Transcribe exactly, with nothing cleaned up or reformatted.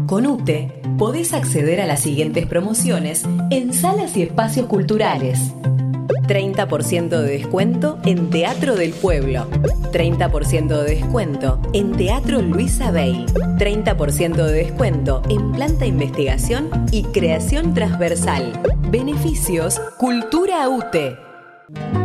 Con UTE podés acceder a las siguientes promociones en salas y espacios culturales. treinta por ciento de descuento en Teatro del Pueblo. treinta por ciento de descuento en Teatro Luisa Bey. treinta por ciento de descuento en Planta Investigación y Creación Transversal. Beneficios Cultura UTE.